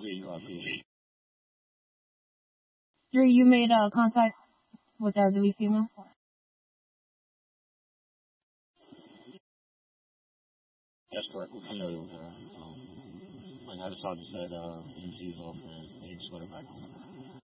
Yeah, you are cool. Drew, you made contact with the elderly female? That's correct. I know it was her. Like I just saw just said, MC's off and he just went back home.